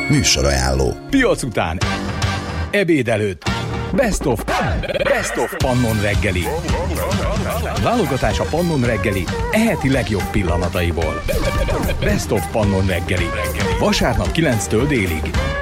Műsorajánló. Piac után, ebéd előtt, Best of Pannon reggeli. Válogatás a Pannon reggeli eheti legjobb pillanataiból. Best of Pannon reggeli. Vasárnap 9-től délig.